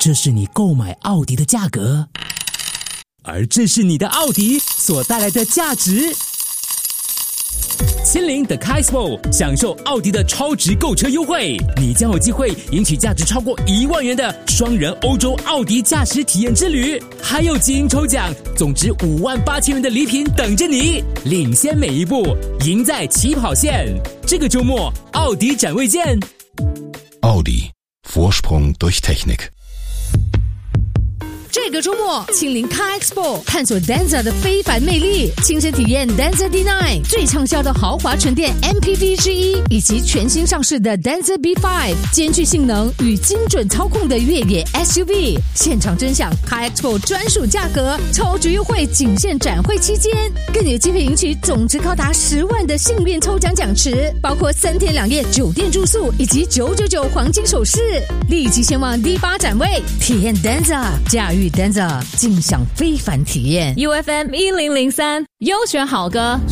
这是你购买奥迪的价格，而这是你的奥迪所带来的价值。亲临 The Car Expo 享受奥迪的超值购车优惠，你将有机会赢取价值超过1万元的双人欧洲奥迪驾驶体验之旅，还有基因抽奖，总值58000元的礼品等着你，领先每一步，赢在起跑线。这个周末奥迪展位见。 Audi Vorsprung durch Technik。 这个周末亲临 Car Expo 探索 Denza 的非凡魅力，亲身体验 Denza D9 最畅销的豪华纯电 MPV 之一，以及全新上市的 Denza B5 兼具性能与精准操控的越野 SUV。现场真享 Car Expo 专属价格，超值优惠仅限展会期间，更有机会赢取总值高达10万的幸运抽奖奖池，包括3天2夜酒店住宿以及999黄金首饰。立即前往 D8 展位，体验 Denza， 驾驭Denza， 尽享非凡体验。 UFM 1003优选好歌，